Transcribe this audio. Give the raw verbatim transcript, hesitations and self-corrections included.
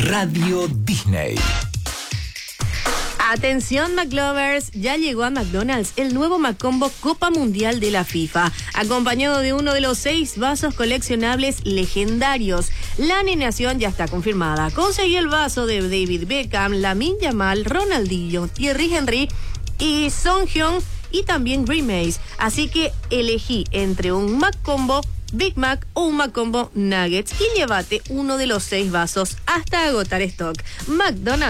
Radio Disney. Atención McLovers, ya llegó a McDonald's el nuevo McCombo Copa Mundial de la FIFA, acompañado de uno de los seis vasos coleccionables legendarios. La alineación ya está confirmada. Conseguí el vaso de David Beckham, Lamine Yamal, Ronaldinho, Thierry Henry y Son Heung y también Grimace. Así que elegí entre un McCombo Big Mac o un McCombo Nuggets y llévate uno de los seis vasos hasta agotar stock. McDonald's.